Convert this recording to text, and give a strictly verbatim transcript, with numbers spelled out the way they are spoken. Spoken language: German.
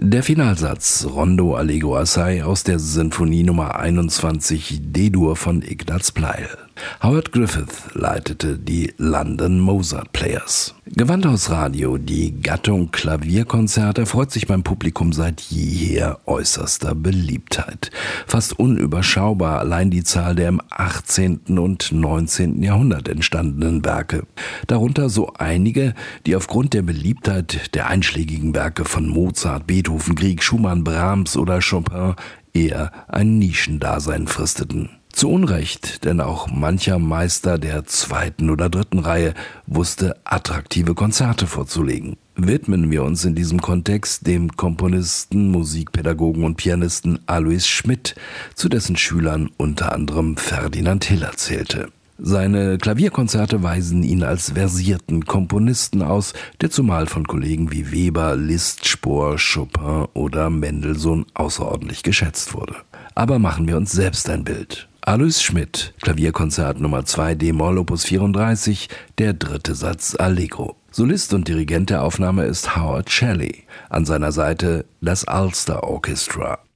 Der Finalsatz Rondo Allegro Assai aus der Sinfonie Nummer einundzwanzig D-Dur von Ignaz Pleil. Howard Griffith leitete die London Mozart Players. Gewandhaus Radio, die Gattung Klavierkonzert, erfreut sich beim Publikum seit jeher äußerster Beliebtheit. Fast unüberschaubar allein die Zahl der im achtzehnten und neunzehnten Jahrhundert entstandenen Werke. Darunter so einige, die aufgrund der Beliebtheit der einschlägigen Werke von Mozart, Beethoven, Grieg, Schumann, Brahms oder Chopin eher ein Nischendasein fristeten. Zu Unrecht, denn auch mancher Meister der zweiten oder dritten Reihe wusste attraktive Konzerte vorzulegen. Widmen wir uns in diesem Kontext dem Komponisten, Musikpädagogen und Pianisten Alois Schmitt, zu dessen Schülern unter anderem Ferdinand Hiller zählte. Seine Klavierkonzerte weisen ihn als versierten Komponisten aus, der zumal von Kollegen wie Weber, Liszt, Spohr, Chopin oder Mendelssohn außerordentlich geschätzt wurde. Aber machen wir uns selbst ein Bild. Alois Schmitt, Klavierkonzert Nummer zwei D-Moll Opus vierunddreißig, der dritte Satz Allegro. Solist und Dirigent der Aufnahme ist Howard Shelley. An seiner Seite das Ulster Orchestra.